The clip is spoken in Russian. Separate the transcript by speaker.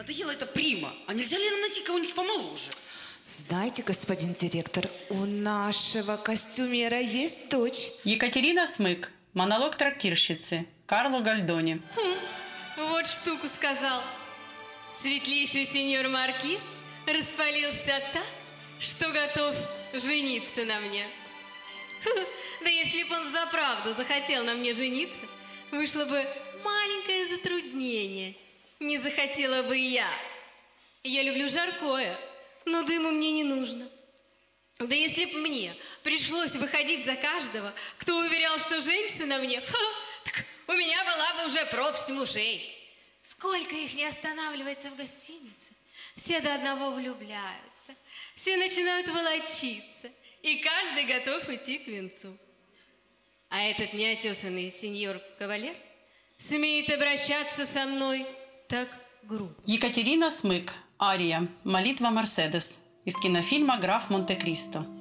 Speaker 1: Надоело это прима. А нельзя ли нам найти кого-нибудь помоложе?
Speaker 2: Знаете, господин директор, у нашего костюмера есть дочь.
Speaker 3: Екатерина Смык. Монолог трактирщицы. Карло Гальдони.
Speaker 4: Вот штуку сказал. Светлейший сеньор Маркиз распалился так, что готов жениться на мне. Да если бы он взаправду захотел на мне жениться, вышло бы маленькое затруднение. Не захотела бы и я. Я люблю жаркое, но дыму мне не нужно. Да если б мне пришлось выходить за каждого, кто уверял, что женится на мне, так у меня была бы уже пропасть мужей. Сколько их не останавливается в гостинице. Все до одного влюбляются, все начинают волочиться, и каждый готов идти к венцу. А этот неотесанный сеньор-кавалер смеет обращаться со мной так грубо.
Speaker 3: Екатерина Смык. Ария. Молитва Мерседес. Из кинофильма «Граф Монте-Кристо».